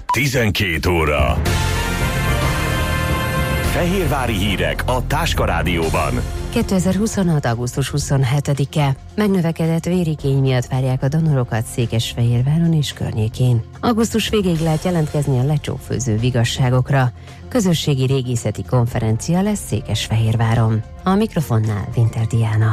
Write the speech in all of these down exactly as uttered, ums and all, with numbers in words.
tizenkét óra. Fehérvári hírek a Táska Rádióban. kétezer-huszonhat. augusztus huszonhetedike. Megnövekedett vérigény miatt várják a donorokat Székesfehérváron és környékén. Augusztus végéig lehet jelentkezni a lecsófőző vigasságokra. Közösségi régészeti konferencia lesz Székesfehérváron. A mikrofonnál Winter Diana.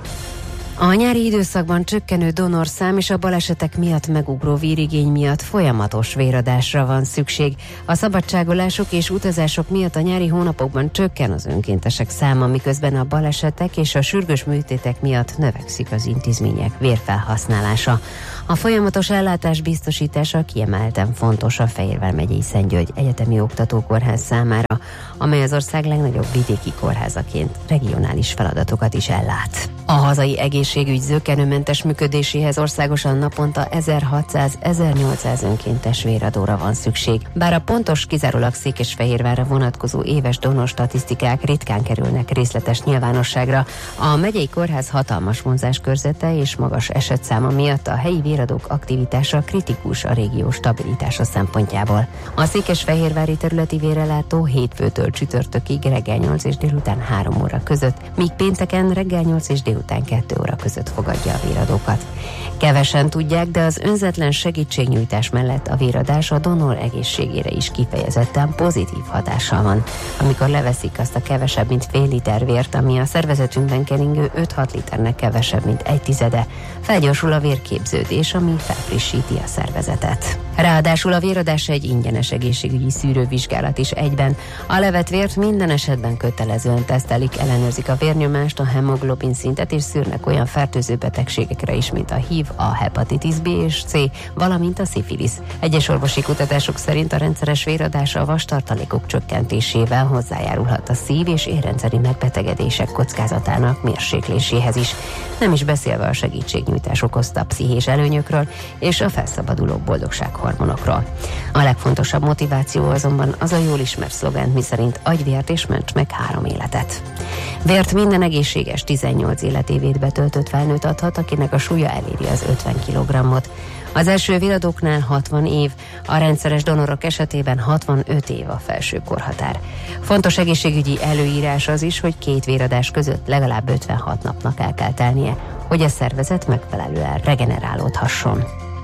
A nyári időszakban csökkenő donorszám és a balesetek miatt megugró vérigény miatt folyamatos véradásra van szükség. A szabadságolások és utazások miatt a nyári hónapokban csökken az önkéntesek száma, miközben a balesetek és a sürgős műtétek miatt növekszik az intézmények vérfelhasználása. A folyamatos ellátás biztosítása kiemelten fontos a Fehérvár megyei Szent György Egyetemi Oktatókórház számára, amely az ország legnagyobb vidéki kórházaként regionális feladatokat is ellát. A hazai egészségügy zökkenőmentes működéséhez országosan naponta ezerhatszáz-ezernyolcszáz önkéntes véradóra van szükség. Bár a pontos, kizárólag Székesfehérvárra vonatkozó éves donor statisztikák ritkán kerülnek részletes nyilvánosságra, a megyei kórház hatalmas vonzáskörzete és magas esetszáma miatt a helyi véradók aktivitása kritikus a régió stabilitása szempontjából. A székesfehérvári területi vérellátó hétfőtől csütörtökig reggel nyolc és délután három óra között, míg pénteken reggel nyolc és délután kettő óra között fogadja a véradókat. Kevesen tudják, de az önzetlen segítségnyújtás mellett a véradás a donor egészségére is kifejezetten pozitív hatással van. Amikor leveszik azt a kevesebb, mint fél liter vért, ami a szervezetünkben keringő öt-hat liternek kevesebb, mint egy tizede, felgyorsul a vérképződés, ami felfrissíti a szervezetet. Ráadásul a véradás egy ingyenes egészségügyi szűrővizsgálat is egyben. A levett vért minden esetben kötelezően tesztelik, ellenőrzik a vérnyomást, a hemoglobin szintet és szűrnek olyan fertőző betegségekre is, mint a hív, a hepatitis B és C, valamint a szifilisz. Egyes orvosi kutatások szerint a rendszeres véradás a vastartalékok csökkentésével hozzájárulhat a szív- és érrendszeri megbetegedések kockázatának mérsékléséhez is. Nem is beszélve a segítségnyújtás okozta pszichés előnyökről és a felszabaduló boldogsághormonokról. A legfontosabb motiváció azonban az a jól ismert szlogán, miszerint adj vért és ments meg három életet. Vért minden egészséges tizennyolc életévét betöltött felnőtt adhat, akinek a súlya eléri az ötven kilogrammot. Az első véradóknál hatvan év, a rendszeres donorok esetében hatvanöt év a felső korhatár. Fontos egészségügyi előírás az is, hogy két véradás között legalább ötvenhat napnak el kell telnie, hogy a szervezet megfelelően regenerálódhasson.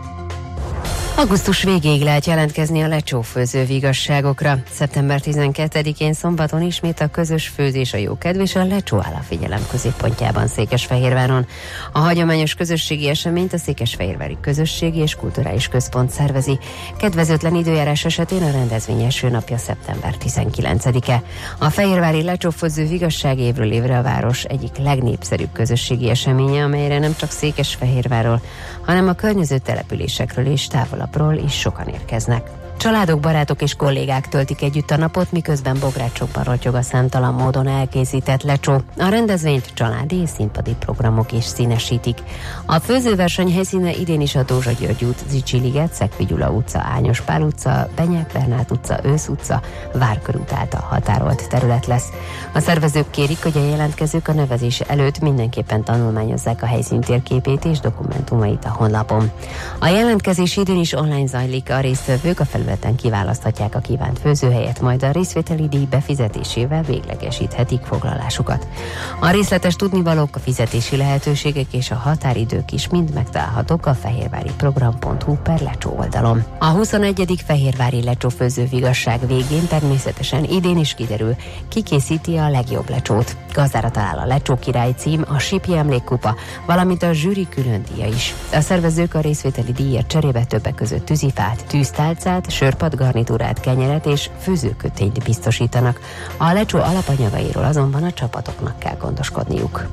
Augusztus végéig lehet jelentkezni a lecsófőző vigasságokra. szeptember tizenkettedikén szombaton ismét a közös főzés, a jókedv és a lecsó áll a figyelem középpontjában Székesfehérváron. A hagyományos közösségi eseményt a Székesfehérvári Közösségi és Kulturális Központ szervezi. Kedvezőtlen időjárás esetén a rendezvény első napja szeptember tizenkilencedike. A fehérvári lecsófőző vigasság évről évre a város egyik legnépszerűbb közösségi eseménye, amelyre nem csak Székesfehérvárról, hanem a környező településekről és távolabbról is sokan érkeznek. Családok, barátok és kollégák töltik együtt a napot, miközben bográcsokban rotyog a számtalan módon elkészített lecsó. A rendezvényt családi és színpadi programok is színesítik. A főzőverseny helyszíne idén is a Dózsa György út, Zichy liget, Szegfy Gyula utca, Ányos Pál utca, Benyák Bernát utca, Ősz utca, Várkörút által határolt terület lesz. A szervezők kérik, hogy a jelentkezők a nevezés előtt mindenképpen tanulmányozzák a helyszín térképét és dokumentumait a honlapon. A jelentkezés idén is online zajlik, a résztvevők a felületen kiválaszthatják a kívánt főzőhelyet, majd a részvételi díj befizetésével véglegesíthetik foglalásukat. A részletes tudnivalók, a fizetési lehetőségek és a határidők is mind megtalálhatók a fehérvári program pont hu per lecsó oldalon. A huszonegyedik fehérvári lecsófőző vigasság végén természetesen idén is kiderül, ki készíti a legjobb lecsót. Gazdára talál a Lecsó Király cím, a Sipi Emlékkupa, valamint a zsűri külön díja is. A szervezők a részvételi díjért cserébe többek között tűzifát, tűztálcát, sörpad garnitúrát, kenyeret és főzőkötényt biztosítanak. A lecsó alapanyagairól azonban a csapatoknak kell gondoskodniuk.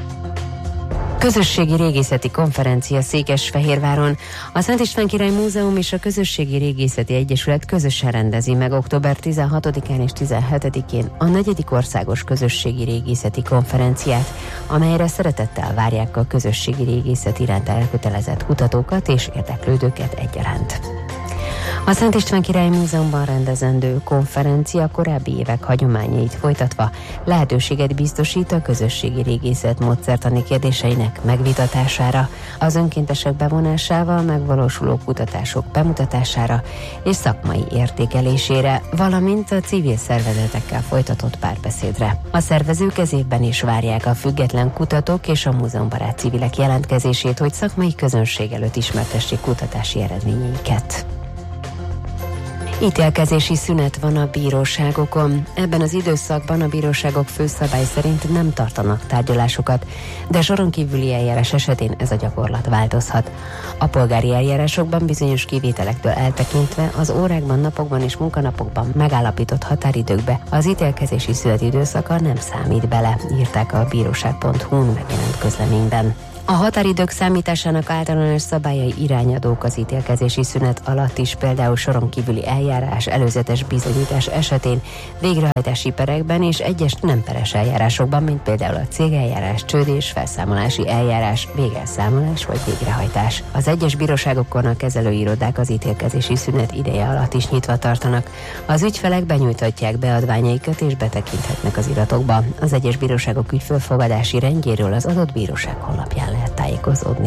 Közösségi régészeti konferencia Székesfehérváron. A Szent István Király Múzeum és a Közösségi Régészeti Egyesület közösen rendezi meg október tizenhatodikán és tizenhetedikén a negyedik országos közösségi régészeti konferenciát, amelyre szeretettel várják a közösségi régészet iránt elkötelezett kutatókat és érdeklődőket egyaránt. A Szent István Király Múzeumban rendezendő konferencia korábbi évek hagyományait folytatva lehetőséget biztosít a közösségi régészet módszertani kérdéseinek megvitatására, az önkéntesek bevonásával megvalósuló kutatások bemutatására és szakmai értékelésére, valamint a civil szervezetekkel folytatott párbeszédre. A szervezők ez évben is várják a független kutatók és a múzeumbarát civilek jelentkezését, hogy szakmai közönség előtt ismertessék kutatási eredményeiket. Ítélkezési szünet van a bíróságokon. Ebben az időszakban a bíróságok főszabály szerint nem tartanak tárgyalásokat, de soron kívüli eljárás esetén ez a gyakorlat változhat. A polgári eljárásokban bizonyos kivételektől eltekintve az órákban, napokban és munkanapokban megállapított határidőkbe az ítélkezési szünet időszaka nem számít bele, írták a bíróság pont hu-n megjelent közleményben. A határidők számításának általános szabályai irányadók az ítélkezési szünet alatt is, például soron kívüli eljárás, előzetes bizonyítás esetén, végrehajtási perekben és egyes nem peres eljárásokban, mint például a cégeljárás, csőd és felszámolási eljárás, végelszámolás vagy végrehajtás. Az egyes bíróságokon a kezelőirodák az ítélkezési szünet ideje alatt is nyitva tartanak. Az ügyfelek benyújthatják beadványaikat és betekinthetnek az iratokba. Az egyes bíróságok ügyfélfogadási rendjéről az adott bíróság honlapján lehet tájékozódni.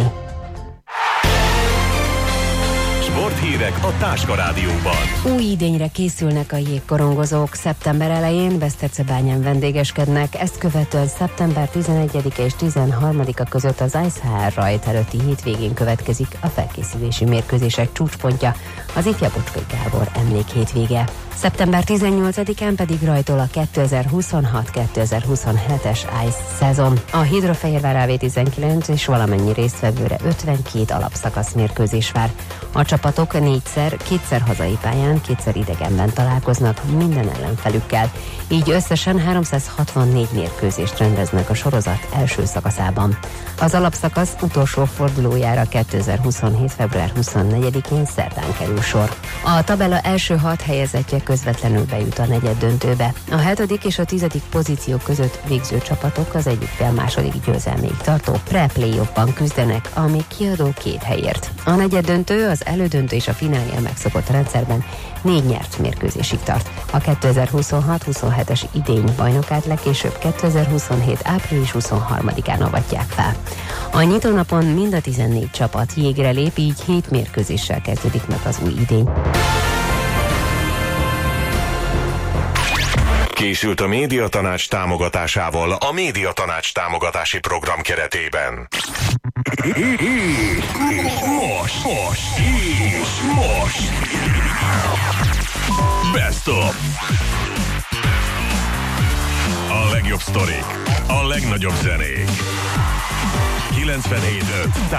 Sporthírek a Táska Rádióban. Új idényre készülnek a jégkorongozók. Szeptember elején Besztercebányán vendégeskednek, ezt követően szeptember tizenegyedike és tizenharmadika között az Ice há er rajt előtti hétvégén következik a felkészülési mérkőzések csúcspontja, az Ifjabocskai Gábor emlék hétvége. szeptember tizennyolcadikán pedig rajtol a kétezer-huszonhat kétezer-huszonhetes Ice szezon. A Hidrofehérvár á vé tizenkilenc és valamennyi résztvevőre ötvenkét alapszakasz mérkőzés vár. A csapatok négyszer, kétszer hazai pályán, kétszer idegenben találkoznak minden ellenfelükkel. Így összesen háromszázhatvannégy mérkőzést rendeznek a sorozat első szakaszában. Az alapszakasz utolsó fordulójára kétezer-huszonhét február huszonnegyedikén szerdán kerül sor. A tabella első hat helyezettje közvetlenül bejut a negyeddöntőbe. A hetedik és a tizedik pozíció között végző csapatok az egyik fél második győzelméig tartó pre-playoffban küzdenek, ami kiadó két helyért. A negyeddöntő, az elődöntő és a finálé a megszokott rendszerben négy nyert mérkőzésig tart. A kétezer-huszonhat huszonhetes idény bajnokát legkésőbb kétezer-huszonhét április huszonharmadikán avatják fel. A nyitónapon mind a tizennégy csapat jégre lép, így hét mérkőzéssel kezdődik meg az új idény. Készült a Médiatanács támogatásával a Médiatanács támogatási program keretében. Most, most, és most. Best of. A legjobb sztorik, a legnagyobb zenék. kilencvenhét öt